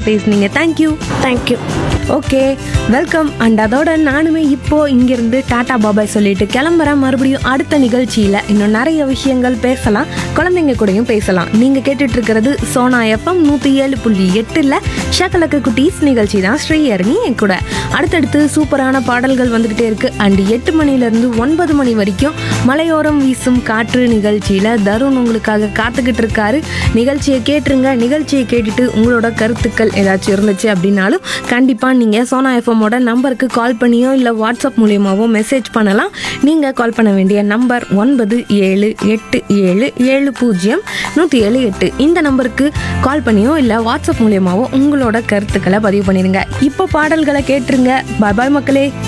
பேசுனீங்க. Thank you. Thank you. Okay, welcome. And அதோட நானுமே இப்போது இங்கேருந்து டாட்டா பாபாய் சொல்லிட்டு கிளம்புறேன். மறுபடியும் அடுத்த நிகழ்ச்சியில் இன்னும் நிறைய விஷயங்கள் பேசலாம், குழந்தைங்க கூடயும் பேசலாம். நீங்கள் கேட்டுட்ருக்கிறது சோனா எஃப்எம் 107.8 ஷக்கலக்கு குட்டீஸ் நிகழ்ச்சி தான். ஸ்ரீஹரணி என் கூட. அடுத்தடுத்து சூப்பரான பாடல்கள் வந்துக்கிட்டே இருக்குது. அண்ட் 8 மணிலேருந்து 9 மணி வரைக்கும் மலையோரம் வீசும் காற்று நிகழ்ச்சியில் தருண் உங்களுக்காக காத்துக்கிட்டு இருக்காரு. நிகழ்ச்சியை கேட்டுருங்க. நிகழ்ச்சியை கேட்டுட்டு உங்களோட கருத்துக்கள் ஏதாச்சும் இருந்துச்சு அப்படின்னாலும் கண்டிப்பாக நீங்கள் சோனா எஃப்எம்மோட நம்பருக்கு கால் பண்ணியோ இல்லை வாட்ஸ்அப் மூலியமாகவோ மெசேஜ் பண்ணலாம். நீங்கள் கால் பண்ண வேண்டிய நம்பர் 9787700178. இந்த நம்பருக்கு கால் பண்ணியோ இல்லை வாட்ஸ்அப் மூலியமாகவோ உங்களோட கருத்துக்களை பதிவு பண்ணிடுங்க. இப்போ பாடல்களை கேட்டுருங்க. பாய் பாய் மக்களே.